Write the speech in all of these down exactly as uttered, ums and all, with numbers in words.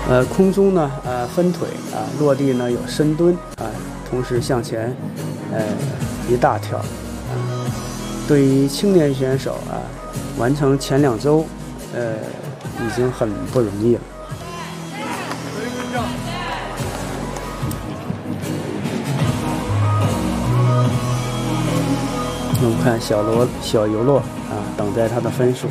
呃，空中呢，呃，分腿啊、呃，落地呢有深蹲啊、呃，同时向前，呃，一大跳。啊、呃，对于青年选手啊、呃，完成前两周，呃，已经很不容易了。我们看小罗小游洛啊，等待他的分数。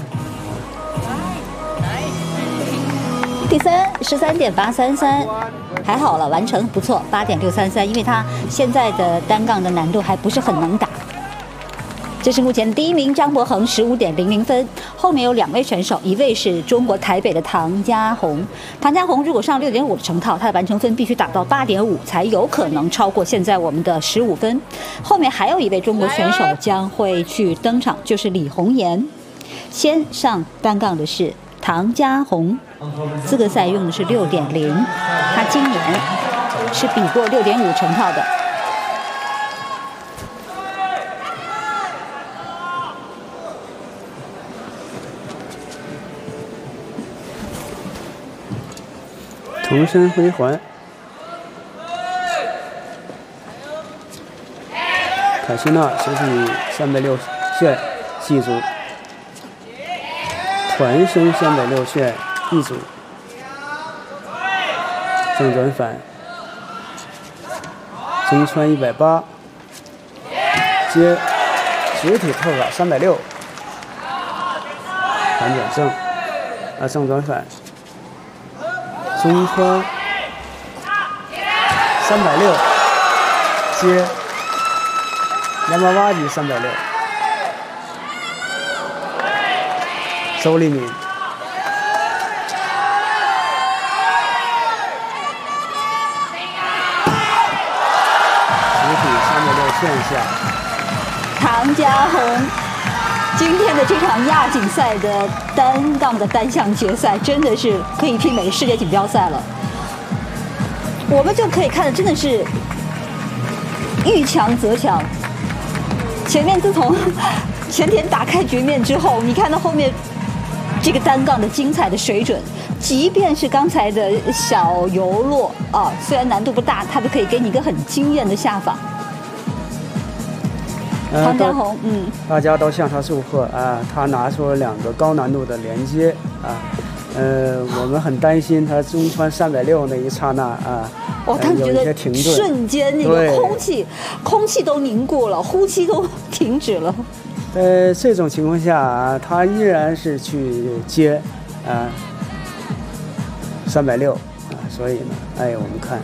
第三十三点八三三，还好了，完成不错，八点六三三。因为他现在的单杠的难度还不是很能打。这是目前第一名张博恒，十五点零零分。后面有两位选手，一位是中国台北的唐家红。唐家红如果上六点五的成套，他的完成分必须达到八点五，才有可能超过现在我们的十五分。后面还有一位中国选手将会去登场，就是李红颜。先上单杠的是唐家红，资格赛用的是六点零，他今年是比过六点五成套的。 同身回环，凯西娜手起三百六旋系足，团身三百六旋一组，正转反，中穿一百八，接直体特法三百六，反转正，啊正转反。中穿三百六，接两百八级三百六，周立敏，实体三百六线下， 唐家红。今天的这场亚锦赛的单杠的单项决赛，真的是可以媲美世界锦标赛了。我们就可以看的真的是遇强则强。前面自从前田打开局面之后，你看到后面这个单杠的精彩的水准，即便是刚才的小游洛啊，虽然难度不大，他都可以给你一个很惊艳的下法。唐家红，嗯， 大家都向他祝贺啊！他拿出了两个高难度的连接啊，呃，我们很担心他中穿三百六那一刹那啊， 哦，他觉得瞬间那个空气，空气都凝固了，呼吸都停止了。 在这种情况下啊，他依然是去接啊三百六啊，所以呢，哎，我们看